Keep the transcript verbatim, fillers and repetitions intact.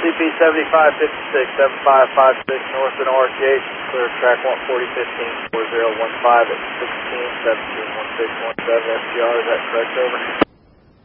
C P seventy-five fifty-six, seven five five six north in R T H, clear track one forty fifteen, four zero one five at sixteen, seventeen, one six one seven F G R, is that correct, over?